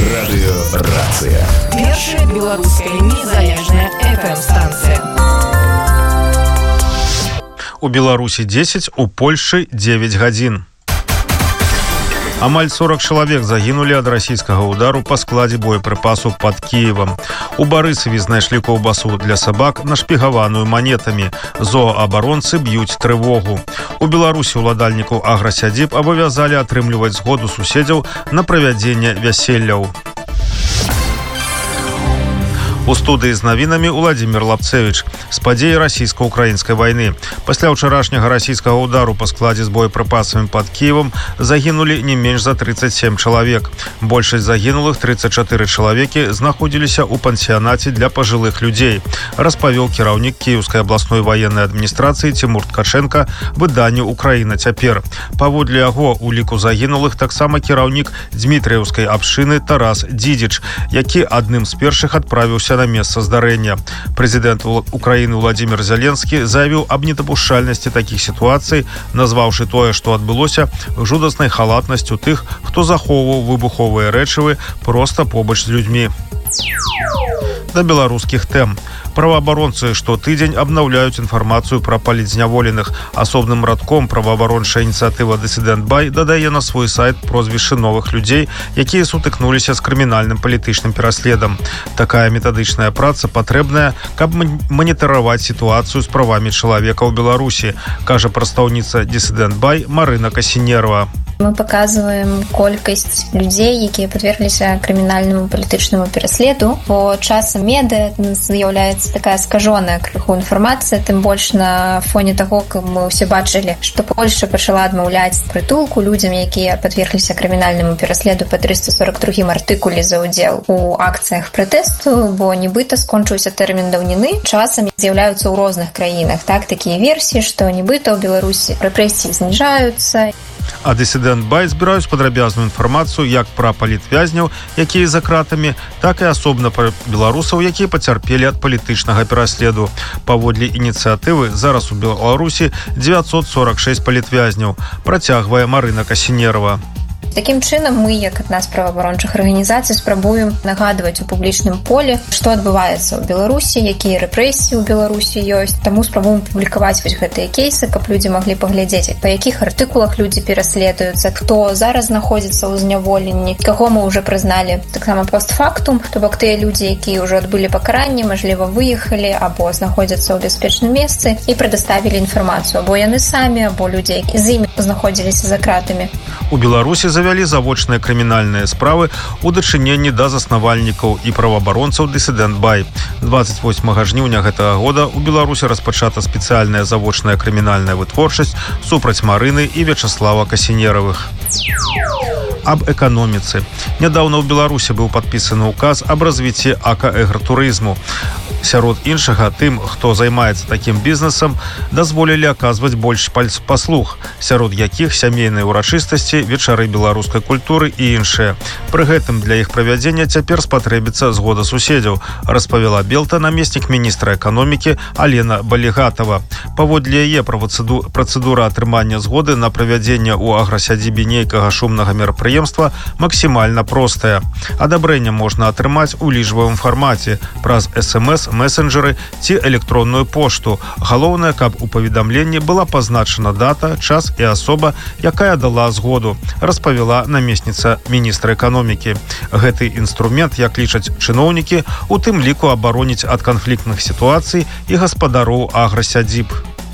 Радыёрацыя. Першая беларуская незалежная FM-станцыя. У Беларусі 10, у Польшы 9 гадзін. Амаль 40 чалавек загінулі ад расійскага удару па складзе боепрыпасу пад Кіевам. У Барысаве знайшлі каўбасу для сабак, нашпігаваную манетамі. Зооабаронцы б'юць трывогу. У Беларусі ўладальнікаў аграсядзіб абавязалі атрымліваць згоду суседзяў на правядзенне вяселляў. У студыі з навінамі Уладзімір Лапцевіч. З падзеі расійска-украінскай вайны. Пасля ўчарашняга расійскага удару па складзе з боепрыпасамі пад Кіевам загінулі не менш за 37 чалавек. Большасць загінулых, 34 чалавекі, знаходзіліся ў пансіянаце для пажылых людзей, распавёў кіраўнік Кіеўскай абласной ваеннай адміністрацыі Цімур Ткаченка выданню «Украіна цяпер». Паводле яго, у ліку загінулых таксама кіраўнік Дзмітрыеўскай абшчыны Тарас Дзідзіч, які адным з першых адправіўся на месца здарэння. Прэзідэнт Украіны Владзімір Зеленскі заявіў аб недапушчальнасці такіх сітуацый, назваўшы тое, што адбылося, жудаснай халатнасцю тых, хто захоўваў выбуховыя рэчывы проста побач з людзьмі. Да беларускіх тэм. Праваабаронцы штотыдзень абнаўляюць інфармацыю пра палітзняволеных. Асобным радком праваабарончая ініцыятыва «Дысідэнт Бай» дадае на свой сайт прозвішчы новых людзей, якія сутыкнуліся з крымінальным палітычным пераследам. Такая метадычная праца патрэбная, каб манітэраваць сітуацыю з правамі чалавека ў Беларусі, кажа прадстаўніца «Дысідэнт Бай» Марына Касінерова. Мы паказваем колькасць людзей, якія падвергліся крымінальнаму палітычнаму пераследу. Бо часам медыа з'яўляецца такая скажоная крыху інфармацыя, тым больш на фоне таго, каб мы ўсе бачылі, што Польшча пачала адмаўляць прытулку людзям, якія падвергліся крымінальнаму пераследу па 342 артыкуле за ўдзел у акцыях пратэсту, бо нібыта скончыўся тэрмін даўніны. Часам з'яўляюцца ў розных краінах. Такія версіі, што нібыта ў Беларусі рэпрэсіі зніжаюцца. А «Дысідэнт Бай» збіраюць падрабязную інфармацыю як пра палітвязняў, якія за кратамі, так і асобна пра беларусаў, якія пацярпелі ад палітычнага пераследу. Паводле ініцыятывы зараз у Беларусі 946 палітвязняў, працягвае Марына Касінерова. Такім чынам мы, як адна з праваабарончых арганізацый, спрабуем нагадваць у публічным полі, што адбываецца ў Беларусі, якія рэпрэсіі ў Беларусі ёсць. Таму спрабуем публікаваць вось гэтыя кейсы, каб людзі маглі паглядзець, па якіх артыкулах людзі пераследуюцца, хто зараз знаходзіцца ў зняволенні, каго мы ўжо прызналі таксама постфактум, то бок тыя людзі, якія ўжо адбылі пакаранне, мажліва, выехалі або знаходзяцца ў бяспечным месцы і прадставілі інфармацыю, або яны самі, або людзі, які з імі знаходзіліся за кратамі. У Беларусі завялі завочныя крымінальныя справы ў дачыненні да заснавальнікаў і праваабаронцаў «Дысідэнт Бай». 28 жніўня гэтага года ў Беларусі распачата спецыяльная завочная крымінальная вытворчасць супраць Марыны і Вячаслава Касінеравых. Аб эканоміцы. Нядаўна ў Беларусі быў падпісаны ўказ аб развіцці акаэгратурызму. Сярод іншага, тым, хто займаецца такім бізнесам, дазволілі аказваць больш паслуг, сярод якіх сямейныя ўрачыстасці, вечары беларускай культуры і іншыя. Пры гэтым для іх правядзення цяпер спатрэбіцца згода суседзяў, распавяла Белта намеснік міністра эканомікі Алена Балігатава. Паводле яе працэдура атрымання згоды на правядзенне ў аграсядзібе нейкага шумнага мерапрыемства максімальна простая. Адабрэнне можна атрымаць у лічбавым фармаце праз СМС, месенджеры ці электронную пошту. Галоўнае, каб у паведамленні была пазначана дата, час і асоба, якая дала згоду, распавяла намесніца міністра эканомікі. Гэты інструмент, як лічаць чыноўнікі, у тым ліку абароніць ад канфліктных сітуацый і гаспадароў аграсядзіб.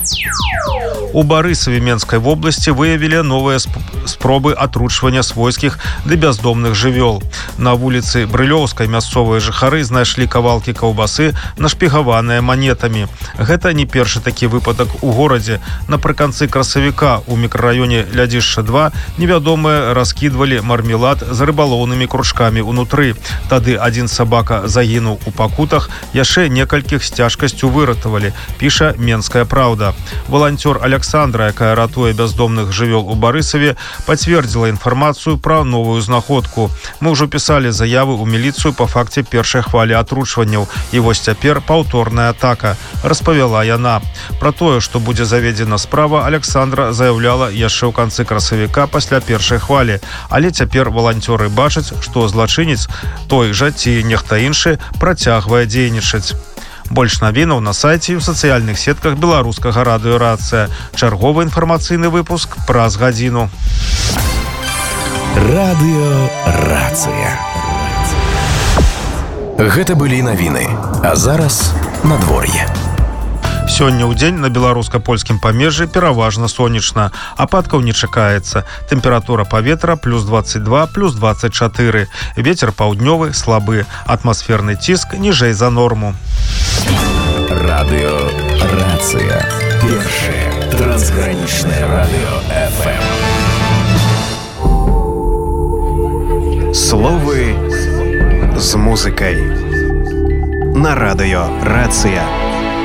У Барысаве Менскай вобласці выявілі новыя спробы атручвання свойскіх ды бяздомных жывёл. На вуліцы Брылёўскай мясцовыя жыхары знайшлі кавалкі каўбасы, нашпігаваныя манетамі. Гэта не першы такі выпадак у горадзе. Напрыканцы красавіка у мікрараёне Лядзішча-2 невядомыя раскідвалі мармелад з рыбалоўнымі кружкамі ўнутры. Тады адзін сабака загінуў у пакутах, яшчэ некалькіх з цяжкасцю выратавалі, піша Менская Праўда. Валанцёр Александр Александра, якая ратуе бяздомных жывёл у Барысаве, пацвердзіла інфармацыю пра новую знаходку. Мы ўжо пісалі заявы ў міліцыю па факце першай хвалі атручванняў. І вось цяпер паўторная атака, распавяла яна. Пра тое, што будзе заведзена справа, Александра заяўляла яшчэ ў канцы красавіка пасля першай хвалі. Але цяпер валанцёры бачаць, што злачынец той жа ці нехта іншы працягвае дзейнічаць. Больш навінаў на сайце і ў сацыяльных сетках беларускага радыё «Рацыя». Чарговы інфармацыйны выпуск праз гадзіну. Радыё «Рацыя». Гэта былі навіны, а зараз надвор'е. Сёння ў дзень на беларуска-польскім памежжы пераважна сонечна. Ападкаў не чакаецца. Тэмпература паветра плюс 22, плюс 24. Вецер паўднёвы, слабы. Атмасферны ціск ніжэй за норму. Радыё «Рацыя». Першае трансгранічнае радыё FM. Словы з музыкай. На радыё «Рацыя».